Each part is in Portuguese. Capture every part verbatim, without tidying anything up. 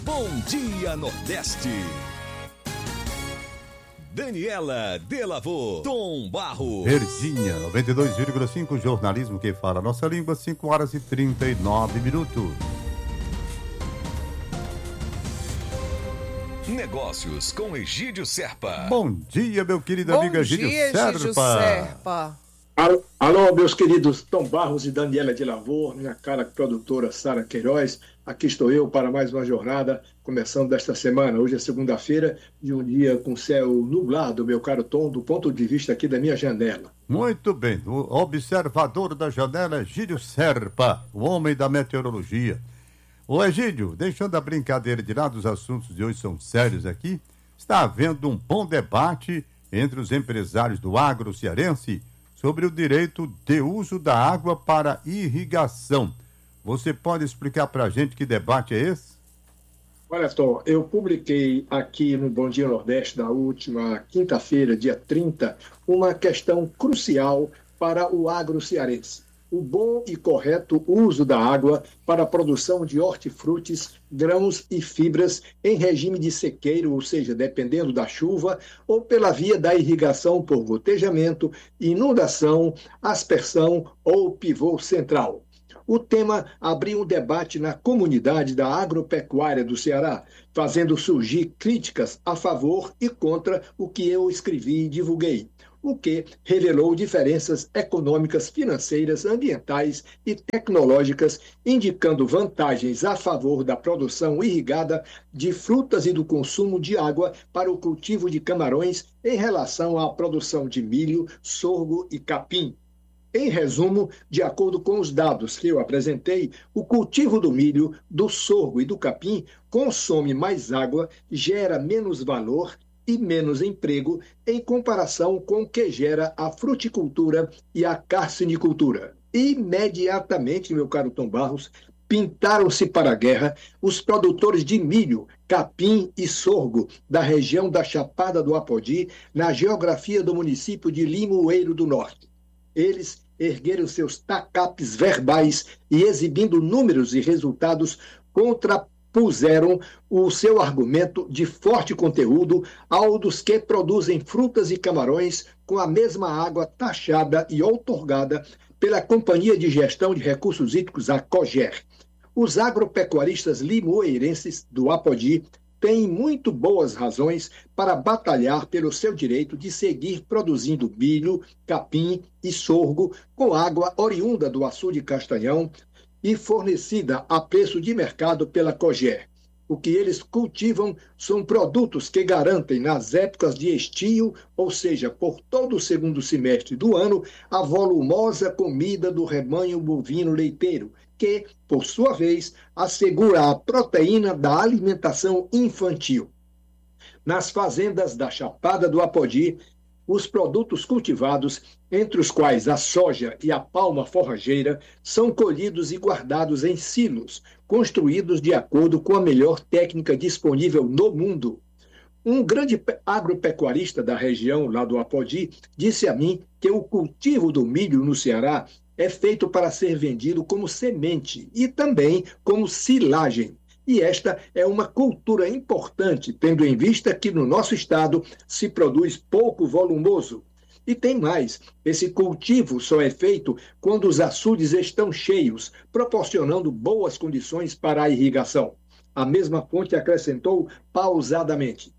Bom Dia Nordeste. Daniela Delavô, Tom Barros. Verdinha, noventa e dois vírgula cinco, jornalismo que fala nossa língua, cinco horas e trinta e nove minutos. Negócios com Egídio Serpa. Bom dia, meu querido Bom amigo Egídio dia, Serpa. Egídio Serpa. Alô, alô, meus queridos Tom Barros e Daniela Delavô, minha cara produtora Sara Queiroz. Aqui estou eu para mais uma jornada, começando desta semana. Hoje é segunda-feira e um dia com céu nublado, meu caro Tom, do ponto de vista aqui da minha janela. Muito bem, o observador da janela, Egídio Serpa, o homem da meteorologia. Ô Egídio, deixando a brincadeira de lado, os assuntos de hoje são sérios aqui. Está havendo um bom debate entre os empresários do agro cearense sobre o direito de uso da água para irrigação. Você pode explicar para a gente que debate é esse? Olha, Tom, eu publiquei aqui no Bom Dia Nordeste, na última quinta-feira, dia trinta, uma questão crucial para o agro cearense. O bom e correto uso da água para a produção de hortifrutis, grãos e fibras em regime de sequeiro, ou seja, dependendo da chuva, ou pela via da irrigação por gotejamento, inundação, aspersão ou pivô central. O tema abriu um debate na comunidade da agropecuária do Ceará, fazendo surgir críticas a favor e contra o que eu escrevi e divulguei, o que revelou diferenças econômicas, financeiras, ambientais e tecnológicas, indicando vantagens a favor da produção irrigada de frutas e do consumo de água para o cultivo de camarões em relação à produção de milho, sorgo e capim. Em resumo, de acordo com os dados que eu apresentei, o cultivo do milho, do sorgo e do capim consome mais água, gera menos valor e menos emprego em comparação com o que gera a fruticultura e a carcinicultura. Imediatamente, meu caro Tom Barros, pintaram-se para a guerra os produtores de milho, capim e sorgo da região da Chapada do Apodi, na geografia do município de Limoeiro do Norte. Eles ergueram seus tacapes verbais e, exibindo números e resultados, contrapuseram o seu argumento de forte conteúdo ao dos que produzem frutas e camarões com a mesma água taxada e outorgada pela Companhia de Gestão de Recursos Hídricos, a COGER. Os agropecuaristas limoeirenses do Apodi têm muito boas razões para batalhar pelo seu direito de seguir produzindo milho, capim e sorgo com água oriunda do açude Castanhão e fornecida a preço de mercado pela COGER. O que eles cultivam são produtos que garantem, nas épocas de estio, ou seja, por todo o segundo semestre do ano, a volumosa comida do rebanho bovino leiteiro, que, por sua vez, assegura a proteína da alimentação infantil. Nas fazendas da Chapada do Apodi, os produtos cultivados, entre os quais a soja e a palma forrageira, são colhidos e guardados em silos, construídos de acordo com a melhor técnica disponível no mundo. Um grande agropecuarista da região, lá do Apodi, disse a mim que o cultivo do milho no Ceará é feito para ser vendido como semente e também como silagem. E esta é uma cultura importante, tendo em vista que no nosso estado se produz pouco volumoso. E tem mais, esse cultivo só é feito quando os açudes estão cheios, proporcionando boas condições para a irrigação. A mesma fonte acrescentou pausadamente: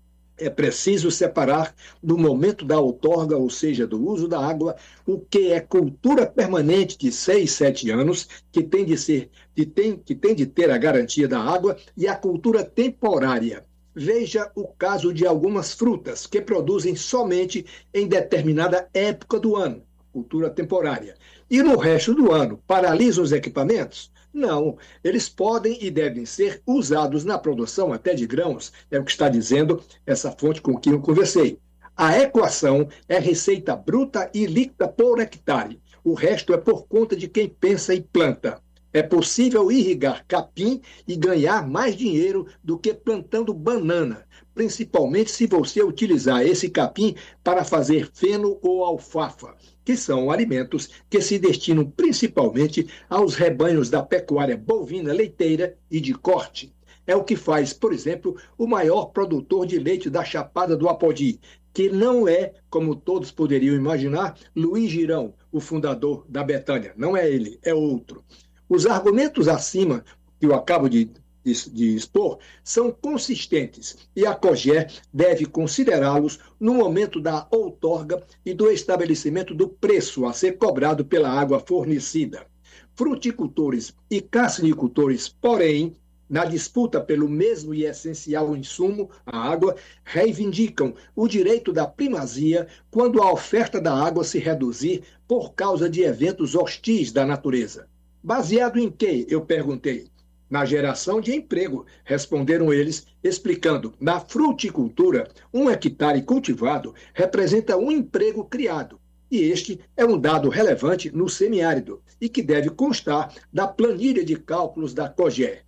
é preciso separar do momento da outorga, ou seja, do uso da água, o que é cultura permanente de seis, sete anos, que tem de ser, que tem, que tem de ter a garantia da água, e a cultura temporária. Veja o caso de algumas frutas que produzem somente em determinada época do ano, cultura temporária. E no resto do ano, paralisam os equipamentos? Não, eles podem e devem ser usados na produção até de grãos, é o que está dizendo essa fonte com quem eu conversei. A equação é receita bruta e líquida por hectare. O resto é por conta de quem pensa e planta. É possível irrigar capim e ganhar mais dinheiro do que plantando banana, principalmente se você utilizar esse capim para fazer feno ou alfafa, que são alimentos que se destinam principalmente aos rebanhos da pecuária bovina leiteira e de corte. É o que faz, por exemplo, o maior produtor de leite da Chapada do Apodi, que não é, como todos poderiam imaginar, Luiz Girão, o fundador da Betânia. Não é ele, é outro. Os argumentos acima, que eu acabo de, de, de expor, são consistentes e a COGÉ deve considerá-los no momento da outorga e do estabelecimento do preço a ser cobrado pela água fornecida. Fruticultores e cassinicultores, porém, na disputa pelo mesmo e essencial insumo, a água, reivindicam o direito da primazia quando a oferta da água se reduzir por causa de eventos hostis da natureza. Baseado em quê? Eu perguntei. Na geração de emprego, responderam eles, explicando. Na fruticultura, um hectare cultivado representa um emprego criado. E este é um dado relevante no semiárido e que deve constar da planilha de cálculos da COGÉ.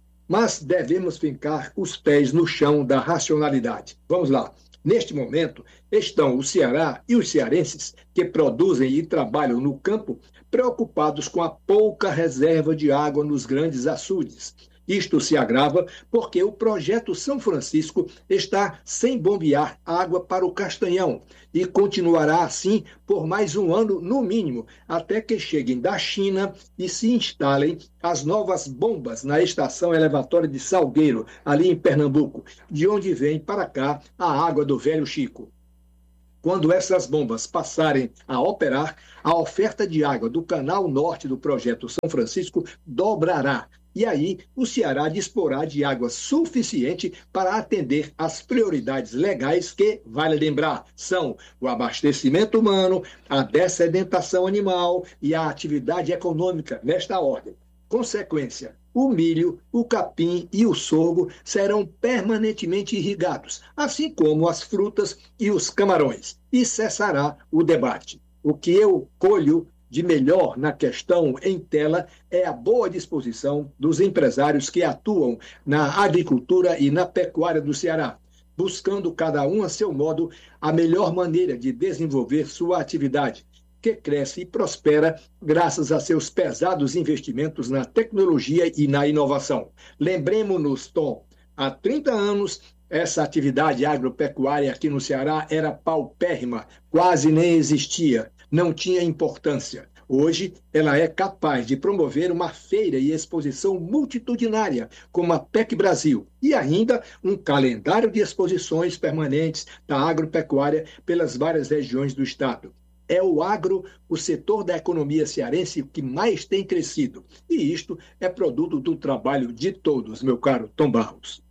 Mas devemos fincar os pés no chão da racionalidade. Vamos lá. Neste momento, estão o Ceará e os cearenses que produzem e trabalham no campo preocupados com a pouca reserva de água nos grandes açudes. Isto se agrava porque o projeto São Francisco está sem bombear água para o Castanhão e continuará assim por mais um ano, no mínimo, até que cheguem da China e se instalem as novas bombas na estação elevatória de Salgueiro, ali em Pernambuco, de onde vem para cá a água do Velho Chico. Quando essas bombas passarem a operar, a oferta de água do canal norte do projeto São Francisco dobrará. E aí, o Ceará disporá de água suficiente para atender às prioridades legais que, vale lembrar, são o abastecimento humano, a dessedentação animal e a atividade econômica, nesta ordem. Consequência, o milho, o capim e o sorgo serão permanentemente irrigados, assim como as frutas e os camarões, e cessará o debate. O que eu colho de melhor na questão em tela é a boa disposição dos empresários que atuam na agricultura e na pecuária do Ceará, buscando cada um a seu modo a melhor maneira de desenvolver sua atividade, que cresce e prospera graças a seus pesados investimentos na tecnologia e na inovação. Lembremos-nos, Tom, há trinta anos, essa atividade agropecuária aqui no Ceará era paupérrima, quase nem existia, não tinha importância. Hoje, ela é capaz de promover uma feira e exposição multitudinária, como a P E C Brasil, e ainda um calendário de exposições permanentes da agropecuária pelas várias regiões do estado. É o agro, o setor da economia cearense que mais tem crescido. E isto é produto do trabalho de todos, meu caro Tom Barros.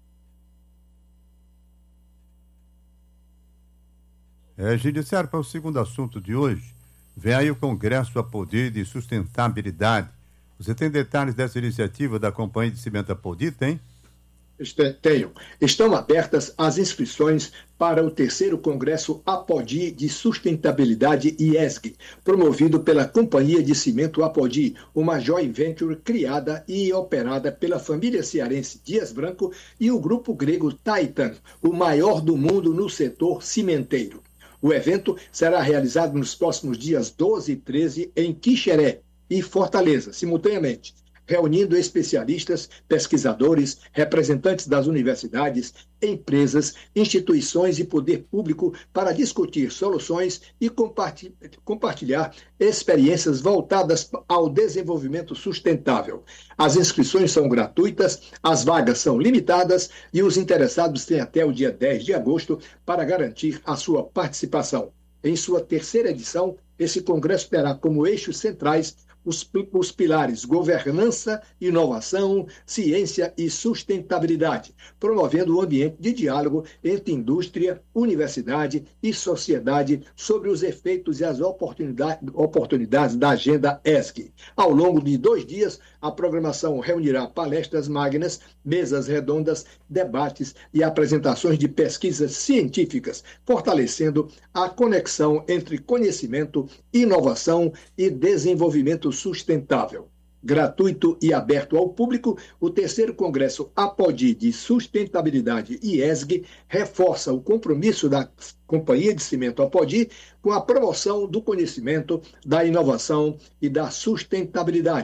É, Gídio Serpa, o segundo assunto de hoje, vem aí o Congresso Apodi de Sustentabilidade. Você tem detalhes dessa iniciativa da Companhia de Cimento Apodi, tem? Tenho. Estão abertas as inscrições para o terceiro Congresso Apodi de Sustentabilidade I E S G, promovido pela Companhia de Cimento Apodi, uma joint venture criada e operada pela família cearense Dias Branco e o grupo grego Titan, o maior do mundo no setor cimenteiro. O evento será realizado nos próximos dias doze e treze em Quixeré e Fortaleza, simultaneamente, reunindo especialistas, pesquisadores, representantes das universidades, empresas, instituições e poder público para discutir soluções e compartilhar experiências voltadas ao desenvolvimento sustentável. As inscrições são gratuitas, as vagas são limitadas e os interessados têm até o dia dez de agosto para garantir a sua participação. Em sua terceira edição, esse congresso terá como eixos centrais Os, os pilares governança, inovação, ciência e sustentabilidade, promovendo um ambiente de diálogo entre indústria, universidade e sociedade sobre os efeitos e as oportunidade, oportunidades da agenda E S G. Ao longo de dois dias, a programação reunirá palestras magnas, mesas redondas, debates e apresentações de pesquisas científicas, fortalecendo a conexão entre conhecimento, inovação e desenvolvimento sustentável. Gratuito e aberto ao público, o terceiro Congresso Apodi de Sustentabilidade I E S G reforça o compromisso da Companhia de Cimento Apodi com a promoção do conhecimento, da inovação e da sustentabilidade.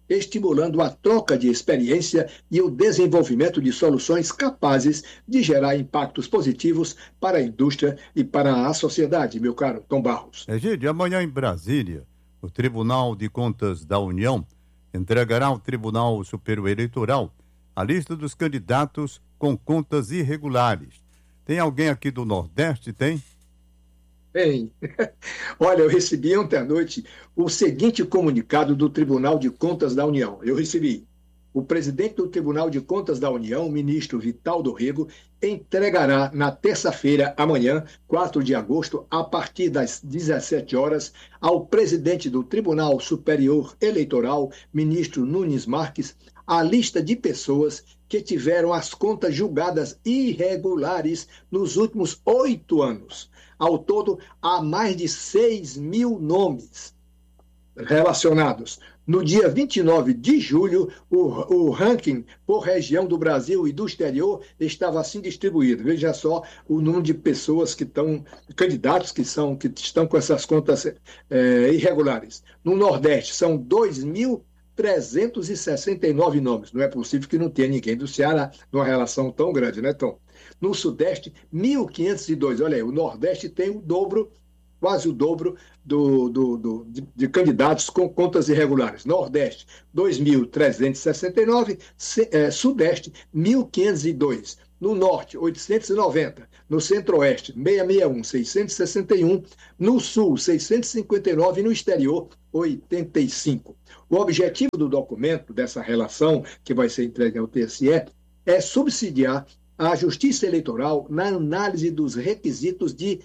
estimulando a troca de experiência e o desenvolvimento de soluções capazes de gerar impactos positivos para a indústria e para a sociedade, meu caro Tom Barros. Egídio, amanhã em Brasília, o Tribunal de Contas da União entregará ao Tribunal Superior Eleitoral a lista dos candidatos com contas irregulares. Tem alguém aqui do Nordeste, tem? Bem, olha, eu recebi ontem à noite o seguinte comunicado do Tribunal de Contas da União. Eu recebi. O presidente do Tribunal de Contas da União, ministro Vital do Rego, entregará na terça-feira, amanhã, quatro de agosto, a partir das dezessete horas, ao presidente do Tribunal Superior Eleitoral, ministro Nunes Marques, a lista de pessoas que tiveram as contas julgadas irregulares nos últimos oito anos. Ao todo, há mais de seis mil nomes relacionados. No dia vinte e nove de julho, o, o ranking por região do Brasil e do exterior estava assim distribuído. Veja só o número de pessoas que estão, candidatos que, são, que estão com essas contas é, irregulares. No Nordeste, são dois mil trezentos e sessenta e nove nomes. Não é possível que não tenha ninguém do Ceará numa relação tão grande, né, Tom? No Sudeste, mil quinhentos e dois. Olha aí, o Nordeste tem o dobro, quase o dobro do, do, do, de, de candidatos com contas irregulares. Nordeste, dois mil trezentos e sessenta e nove. Se, é, Sudeste, mil quinhentos e dois. No Norte, oitocentos e noventa. No Centro-Oeste, seiscentos e sessenta e um, seiscentos e sessenta e um. No Sul, seiscentos e cinquenta e nove. E no exterior, oitenta e cinco. O objetivo do documento, dessa relação que vai ser entregue ao T S E, é subsidiar a Justiça Eleitoral na análise dos requisitos de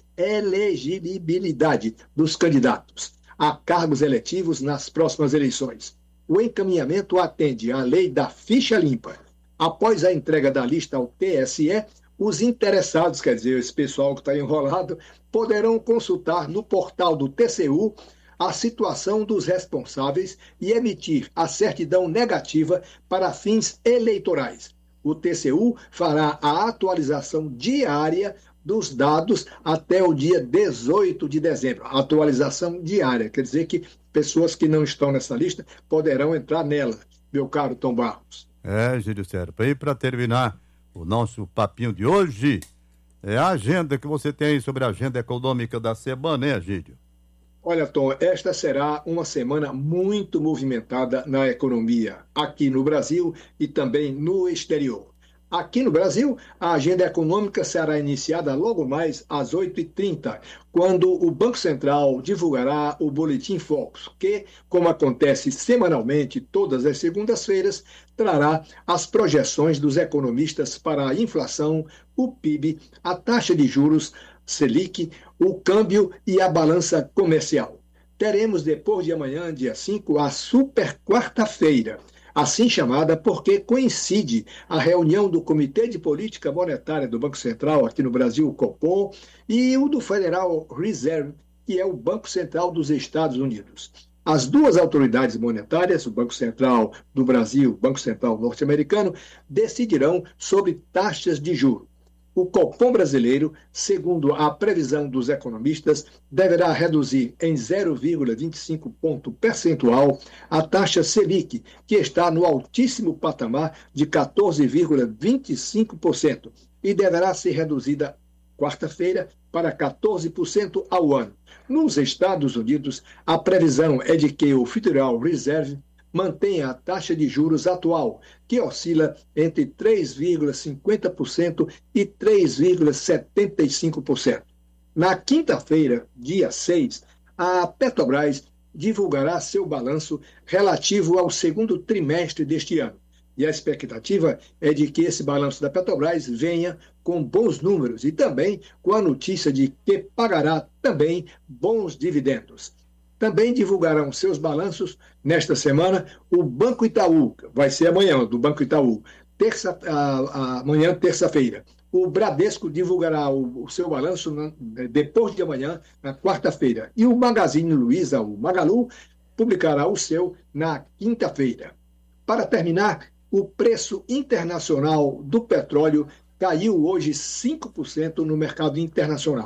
elegibilidade dos candidatos a cargos eletivos nas próximas eleições. O encaminhamento atende à lei da ficha limpa. Após a entrega da lista ao T S E, os interessados, quer dizer, esse pessoal que está enrolado, poderão consultar no portal do T C U a situação dos responsáveis e emitir a certidão negativa para fins eleitorais. O T C U fará a atualização diária dos dados até o dia dezoito de dezembro. Atualização diária, quer dizer que pessoas que não estão nessa lista poderão entrar nela, meu caro Tom Barros. É, Gílio Serpa. E para terminar o nosso papinho de hoje, é a agenda que você tem aí sobre a agenda econômica da semana, né, Gílio? Olha, Tom, esta será uma semana muito movimentada na economia, aqui no Brasil e também no exterior. Aqui no Brasil, a agenda econômica será iniciada logo mais às oito e trinta, quando o Banco Central divulgará o Boletim Focus, que, como acontece semanalmente todas as segundas-feiras, trará as projeções dos economistas para a inflação, o P I B, a taxa de juros, Selic, o câmbio e a balança comercial. Teremos depois de amanhã, dia cinco, a super quarta-feira, assim chamada porque coincide a reunião do Comitê de Política Monetária do Banco Central aqui no Brasil, o Copom, e o do Federal Reserve, que é o Banco Central dos Estados Unidos. As duas autoridades monetárias, o Banco Central do Brasil e o Banco Central norte-americano, decidirão sobre taxas de juros. O Copom brasileiro, segundo a previsão dos economistas, deverá reduzir em zero vírgula vinte e cinco ponto percentual a taxa Selic, que está no altíssimo patamar de quatorze vírgula vinte e cinco por cento, e deverá ser reduzida quarta-feira para quatorze por cento ao ano. Nos Estados Unidos, a previsão é de que o Federal Reserve mantenha a taxa de juros atual, que oscila entre três vírgula cinquenta por cento e três vírgula setenta e cinco por cento. Na quinta-feira, dia seis, a Petrobras divulgará seu balanço relativo ao segundo trimestre deste ano. E a expectativa é de que esse balanço da Petrobras venha com bons números e também com a notícia de que pagará também bons dividendos. Também divulgarão seus balanços nesta semana o Banco Itaú, vai ser amanhã, do Banco Itaú, terça, a, a, amanhã, terça-feira. O Bradesco divulgará o, o seu balanço na, depois de amanhã, na quarta-feira. E o Magazine Luiza, o Magalu, publicará o seu na quinta-feira. Para terminar, o preço internacional do petróleo caiu hoje cinco por cento no mercado internacional.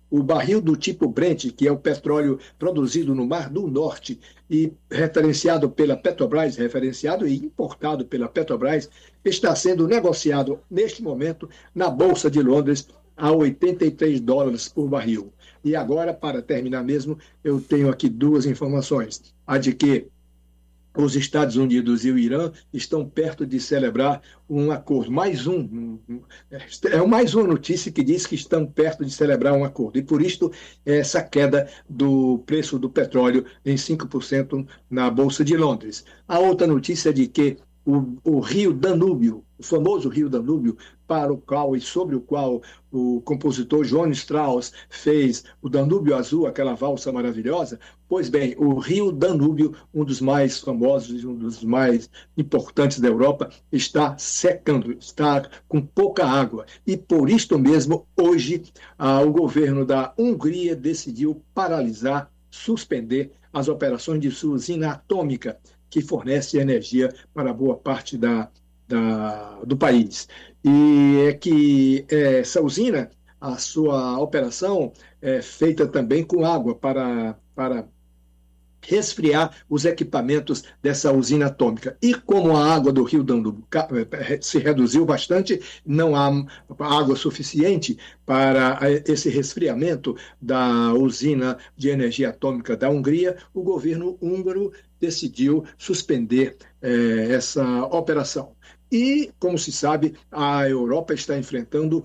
o barril do tipo Brent, que é o petróleo produzido no Mar do Norte e referenciado pela Petrobras, referenciado e importado pela Petrobras, está sendo negociado neste momento na Bolsa de Londres a oitenta e três dólares por barril. E agora, para terminar mesmo, eu tenho aqui duas informações. A de que os Estados Unidos e o Irã estão perto de celebrar um acordo. Mais um, é mais uma notícia que diz que estão perto de celebrar um acordo. E por isso, essa queda do preço do petróleo em cinco por cento na Bolsa de Londres. A outra notícia é de que o, o rio Danúbio, o famoso rio Danúbio, para o qual e sobre o qual o compositor Johann Strauss fez o Danúbio Azul, aquela valsa maravilhosa. Pois bem, o rio Danúbio, um dos mais famosos e um dos mais importantes da Europa, está secando, está com pouca água. E por isto mesmo, hoje, ah, o governo da Hungria decidiu paralisar, suspender as operações de sua usina atômica, que fornece energia para boa parte da, da, do país. E é que é, essa usina, a sua operação é feita também com água para, para resfriar os equipamentos dessa usina atômica. E como a água do rio Danúbio se reduziu bastante, não há água suficiente para esse resfriamento da usina de energia atômica da Hungria, o governo húngaro decidiu suspender eh, essa operação. E, como se sabe, a Europa está enfrentando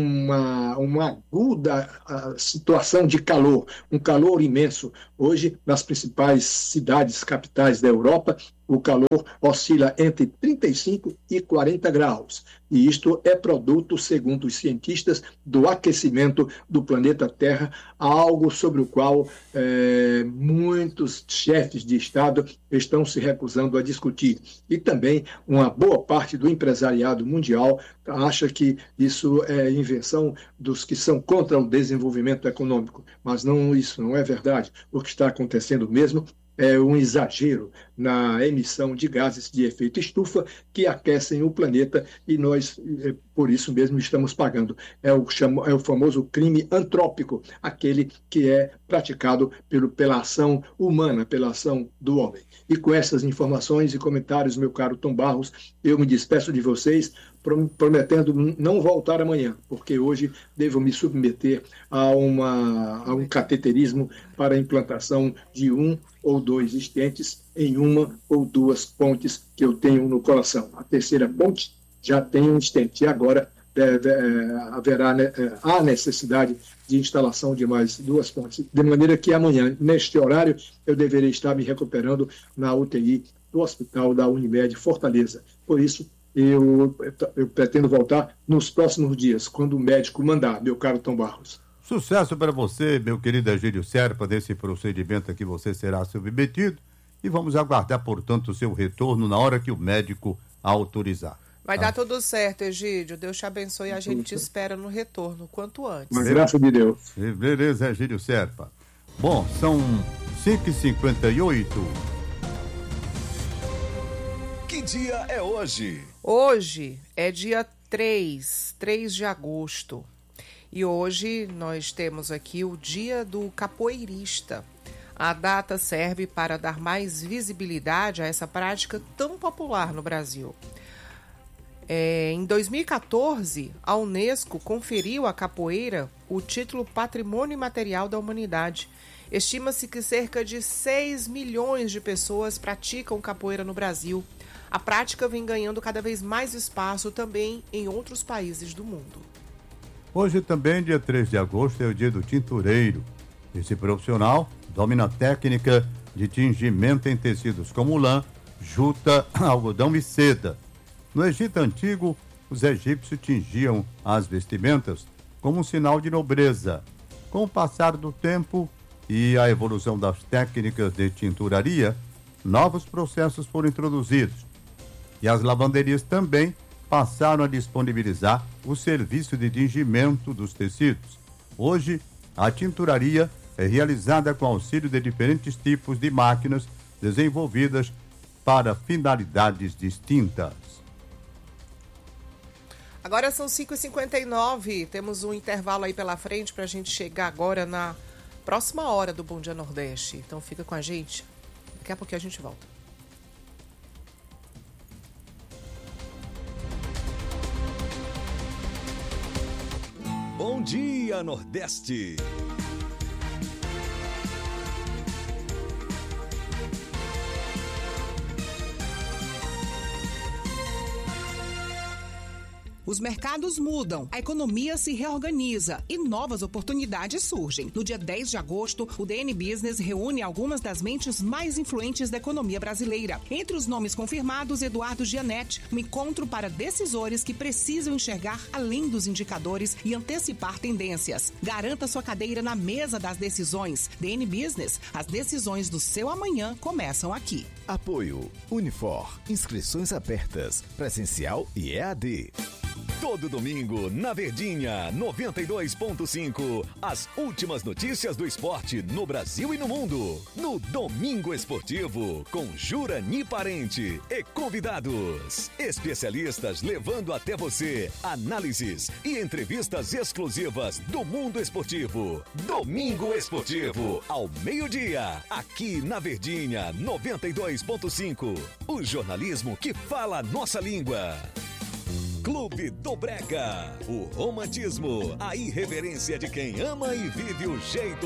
uma, uma aguda uh, situação de calor, um calor imenso. Hoje, nas principais cidades capitais da Europa, o calor oscila entre trinta e cinco e quarenta graus. E isto é produto, segundo os cientistas, do aquecimento do planeta Terra, algo sobre o qual eh, muitos chefes de Estado estão se recusando a discutir. E também uma boa parte do empresariado mundial acha que isso é invenção dos que são contra o desenvolvimento econômico. Mas não, isso não é verdade. O que está acontecendo mesmo é um exagero na emissão de gases de efeito estufa que aquecem o planeta e nós, por isso mesmo, estamos pagando. É o, chamo, é o famoso crime antrópico, aquele que é praticado pelo, pela ação humana, pela ação do homem. E com essas informações e comentários, meu caro Tom Barros, eu me despeço de vocês, prometendo não voltar amanhã, porque hoje devo me submeter a, uma, a um cateterismo para a implantação de um ou dois estentes em uma ou duas pontes que eu tenho no coração. A terceira ponte já tem um estente e agora deve, é, haverá né, a necessidade de instalação de mais duas pontes, de maneira que amanhã, neste horário, eu deveria estar me recuperando na U T I do Hospital da Unimed Fortaleza. Por isso, Eu, eu pretendo voltar nos próximos dias, quando o médico mandar, meu caro Tom Barros. Sucesso para você, meu querido Egídio Serpa, desse procedimento que você será submetido e vamos aguardar, portanto, o seu retorno na hora que o médico autorizar. Vai tá? dar tudo certo, Egídio. Deus te abençoe e a gente te espera no retorno, quanto antes. Uma graça de Deus. Beleza, Egídio Serpa. Bom, são cinco e cinquenta e oito. Que dia é hoje? Hoje é dia três, três de agosto. E hoje nós temos aqui o Dia do Capoeirista. A data serve para dar mais visibilidade a essa prática tão popular no Brasil. É, em dois mil e quatorze, a Unesco conferiu à capoeira o título Patrimônio Imaterial da Humanidade. Estima-se que cerca de seis milhões de pessoas praticam capoeira no Brasil. A prática vem ganhando cada vez mais espaço também em outros países do mundo. Hoje também, dia três de agosto, é o dia do tintureiro. Esse profissional domina a técnica de tingimento em tecidos como lã, juta, algodão e seda. No Egito Antigo, os egípcios tingiam as vestimentas como um sinal de nobreza. Com o passar do tempo e a evolução das técnicas de tinturaria, novos processos foram introduzidos. E as lavanderias também passaram a disponibilizar o serviço de tingimento dos tecidos. Hoje, a tinturaria é realizada com auxílio de diferentes tipos de máquinas desenvolvidas para finalidades distintas. Agora são cinco e cinquenta e nove, temos um intervalo aí pela frente para a gente chegar agora na próxima hora do Bom Dia Nordeste. Então fica com a gente, daqui a pouquinho a gente volta. Bom Dia Nordeste. Os mercados mudam, a economia se reorganiza e novas oportunidades surgem. No dia dez de agosto, o D N Business reúne algumas das mentes mais influentes da economia brasileira. Entre os nomes confirmados, Eduardo Gianetti, um encontro para decisores que precisam enxergar além dos indicadores e antecipar tendências. Garanta sua cadeira na mesa das decisões. D N Business, as decisões do seu amanhã começam aqui. Apoio Unifor, inscrições abertas, presencial e E A D. Todo domingo, na Verdinha, noventa e dois ponto cinco. As últimas notícias do esporte no Brasil e no mundo. No Domingo Esportivo, com Jurani Parente e convidados. Especialistas levando até você análises e entrevistas exclusivas do mundo esportivo. Domingo Esportivo, ao meio-dia, aqui na Verdinha, noventa e dois ponto cinco. O jornalismo que fala a nossa língua. Clube do Brega, o romantismo, a irreverência de quem ama e vive o jeito